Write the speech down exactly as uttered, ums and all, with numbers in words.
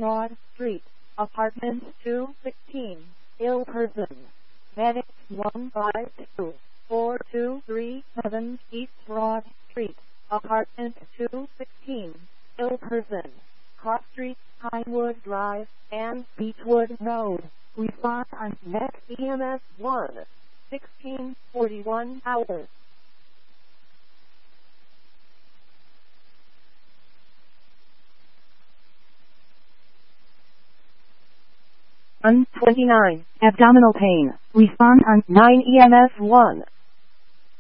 Broad Street, Apartment two sixteen, ill person. Medics one five two, four two three seven, East Broad Street, Apartment two sixteen, ill person. Cross Street, Pinewood Drive, and Beechwood Road. Respond on next E M S one, sixteen forty-one hours. one twenty-nine, abdominal pain. Respond on nine E M S one.